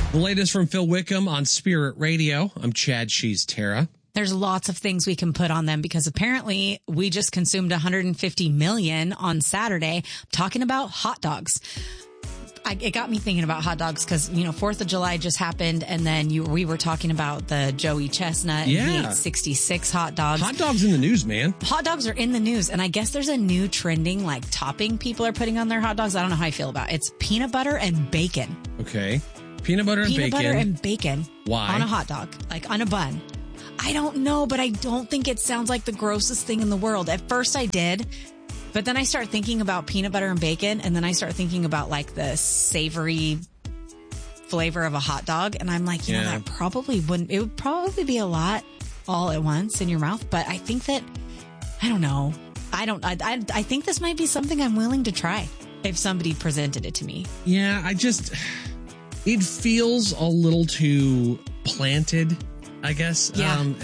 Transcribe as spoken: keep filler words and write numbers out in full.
The latest from Phil Wickham on Spirit Radio. I'm Chad. She's Tara. There's lots of things we can put on them because apparently we just consumed one hundred fifty million on Saturday. I'm talking about hot dogs. I, it got me thinking about hot dogs because, you know, fourth of July just happened. And then you, we were talking about the Joey Chestnut. Yeah. And he ate sixty-six hot dogs. Hot dogs in the news, man. Hot dogs are in the news. And I guess there's a new trending like topping people are putting on their hot dogs. I don't know how I feel about it. It's peanut butter and bacon. Okay. Peanut butter and peanut bacon. Peanut butter and bacon. Why? On a hot dog. Like on a bun. I don't know, but I don't think it sounds like the grossest thing in the world. At first I did. But then I start thinking about peanut butter and bacon, and then I start thinking about like the savory flavor of a hot dog. And I'm like, you yeah. know, that probably wouldn't, it would probably be a lot all at once in your mouth. But I think that, I don't know. I don't, I, I, I think this might be something I'm willing to try if somebody presented it to me. Yeah, I just, it feels a little too planted, I guess. Yeah. Um,